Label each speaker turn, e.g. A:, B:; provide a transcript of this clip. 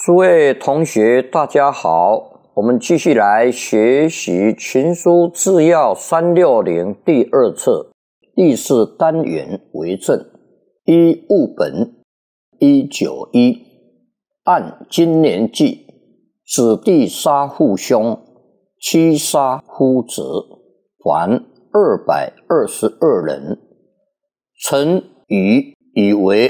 A: 诸位同学，大家好，我们继续来学习《群书治要360》第2册第4单元为正。依务本191，按今年纪，子弟杀父兄，妻杀夫侄，凡222人。臣以为